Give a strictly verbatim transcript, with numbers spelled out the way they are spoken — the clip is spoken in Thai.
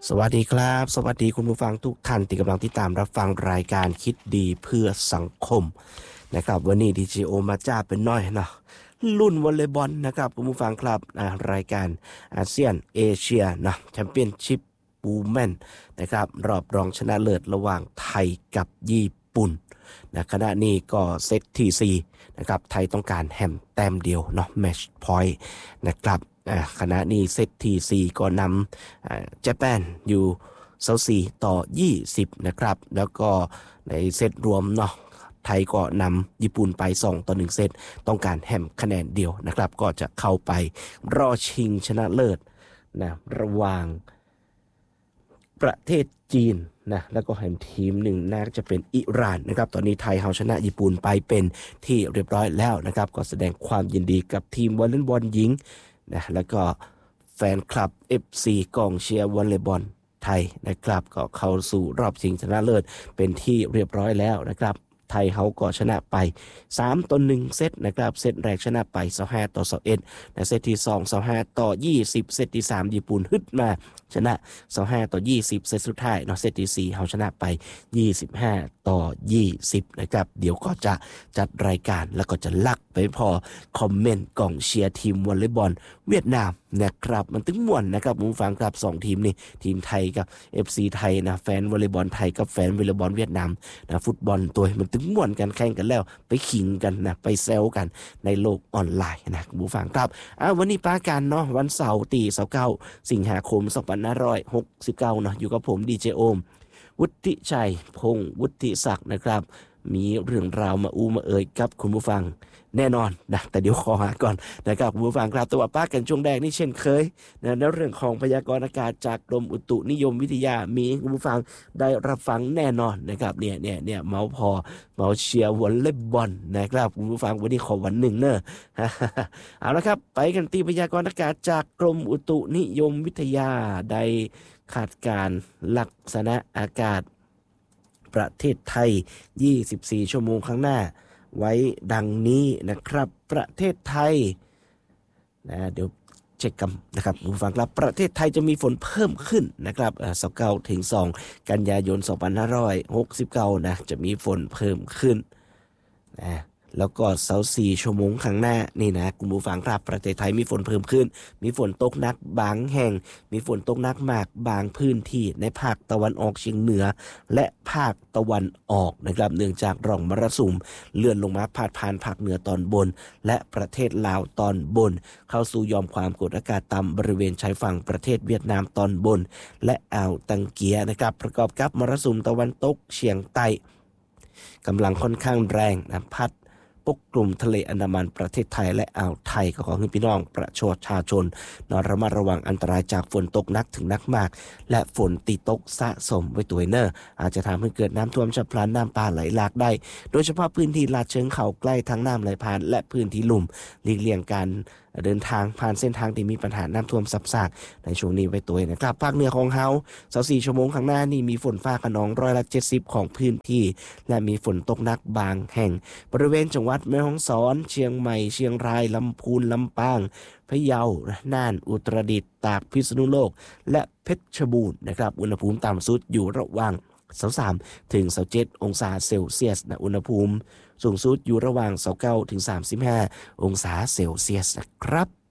สวัสดีครับสวัสดีคุณผู้ฟังทุกท่านที่กำลังติดตามรับฟังรายการคิดดีเพื่อสังคมนะครับวันนี้ดีเจโอมาจ้าเป็นน้อยเนาะรุ่นวอลเลย์บอลนะครับคุณผู้ฟังครับอ่ารายการอาเซียนเอเชียนะแชมเปี้ยนชิพวูแมนนะครับรอบรองชนะเลิศระหว่างไทยกับญี่ปุ่นนะขณะนี้ก็เซตที่สี่นะครับไทยต้องการแฮมแต้มเดียวเนาะแมตช์พอยต์นะครับขณะนี้เซตที่สี่ก็นำญี่ปุ่นอยู่เซาสี่ต่อยี่สิบนะครับแล้วก็ในเซตรวมเนาะไทยก็นำญี่ปุ่นไปสองต่อหนึ่งเซตต้องการแฮมคะแนนเดียวนะครับก็จะเข้าไปรอชิงชนะเลิศนะระหว่างประเทศจีนนะแล้วก็แฮมทีมหนึ่งน่าจะเป็นอิหร่านนะครับตอนนี้ไทยเอาชนะญี่ปุ่นไปเป็นที่เรียบร้อยแล้วนะครับก็แสดงความยินดีกับทีมวอลเลย์บอลหญิงนะแล้วก็แฟนคลับ เอฟ ซี กองเชียร์วอลเลย์บอลไทยนะครับก็เข้าสู่รอบชิงชนะเลิศเป็นที่เรียบร้อยแล้วนะครับไทยเขาก็ชนะไปสามต่อหนึ่งเซตนะครับเซตแรกชนะไปยี่สิบห้าต่อยี่สิบเอ็ดและเซตที่สอง ยี่สิบห้าต่อยี่สิบเซตที่สามญี่ปุ่นฮึดมาชนะยี่สิบห้าต่อยี่สิบเซตสุดท้ายเนาะเซตที่สี่เขาชนะไปยี่สิบห้าต่อยี่สิบนะครับเดี๋ยวก็จะจัดรายการแล้วก็จะลักไปพอคอมเมนต์กองเชียร์ทีมวอลเลย์บอลเวียดนามนะครับมันตึงม่วนนะครับผมฟังครับสองทีมนี่ทีมไทยกับ เอฟ ซี ไทยนะแฟนวอลเลย์บอลไทยกับแฟนวอลเลย์บอลเวียดนามนะฟุตบอลตัวมันตึงม่วนกันแข่งกันแล้วไปขิงกันนะไปแซวกันในโลกออนไลน์นะคุณผู้ฟังครับอ่ะวันนี้ปากันเนาะวันเสาร์ที่ยี่สิบเก้าสิงหาคมสองพันห้าร้อยหกสิบเก้าเนาะอยู่กับผมดีเจโอมวุฒิชัยพงษ์วุฒิศักดิ์นะครับมีเรื่องราวมาอู้มาเอ่ยกับคุณผู้ฟังแน่นอนนะแต่เดี๋ยวขอหาก่อนนะครับคุณผู้ฟังครับตัวป้ากันช่วงแรกนี่เช่นเคยนะในเรื่องของพยากรณ์อากาศจากกรมอุตุนิยมวิทยามีคุณผู้ฟังได้รับฟังแน่นอนนะครับเนี่ยเนี่ยเนี่ยเมาพอเมาเชียร์วอลเลย์บอลนะครับคุณผู้ฟังวันนี้ขอวันหนึ่งเนอะ เอาละครับไปกันที่พยากรณ์อากาศจากกรมอุตุนิยมวิทยาได้คาดการณ์ลักษณะอากาศประเทศไทยยี่สิบสี่ชั่วโมงข้างหน้าไว้ดังนี้นะครับประเทศไทยนะเดี๋ยวเช็คกันนะครับผู้ฟังครับประเทศไทยจะมีฝนเพิ่มขึ้นนะครับสิบเก้าถึงสองกันยายนสองพันห้าร้อยหกสิบเก้านะจะมีฝนเพิ่มขึ้นนะแล้วก็เสาร์สี่ชั่วโมงข้างหน้านี่นะคุณผู้ฟังครับประเทศไทยมีฝนเพิ่มขึ้นมีฝนตกหนักบางแห่งมีฝนตกหนักมากบางพื้นที่ในภาคตะวันออกเฉียงเหนือและภาคตะวันออกนะครับเนื่องจากร่องมรสุมเลื่อนลงมาพาดผ่านภาคเหนือตอนบนและประเทศลาวตอนบนเข้าสู่ยอมความกดอากาศต่ำบริเวณชายฝั่งประเทศเวียดนามตอนบนและอ่าวตังเกียนะครับประกอบกับมรสุมตะวันตกเฉียงใต้กำลังค่อนข้างแรงนะพัดปกกลุ่มทะเลอันดามันประเทศไทยและอ่าวไทยก็ขอให้พี่น้องประชาชนนอนระมัดระวังอันตรายจากฝนตกหนักถึงหนักมากและฝนตีตกสะสมไว้ตัวเนอร์อาจจะทำให้เกิดน้ำท่วมฉับพลันน้ำป่าไหลหลากได้โดยเฉพาะพื้นที่ลาดเชิงเขาใกล้ทางน้ำไหลผ่านและพื้นที่ลุ่มหลีกเลี่ยงการเดินทางผ่านเส้นทางที่มีปัญหาน้ำท่วมซับซ้อนในช่วงนี้ไว้ตัวนะครับภาคเหนือของเฮาสองสี่ชั่วโมงข้างหน้านี่มีฝนฟ้าคะนองร้อยละเจ็ดสิบของพื้นที่และมีฝนตกหนักบางแห่งบริเวณจังหวัดแม่ฮ่องสอนเชียงใหม่เชียงรายลำพูนลำปางพะเยาน่านอุตรดิตถ์ตากพิษณุโลกและเพชรบูรณ์นะครับอุณหภูมิต่ำสุดอยู่ระหว่างยี่สิบสามถึงยี่สิบเจ็ดองศาเซลเซียสนะอุณหภูมิสูงสุดอยู่ระหว่างยี่สิบเก้าถึงสามสิบห้าองศาเซลเซียสนะครับ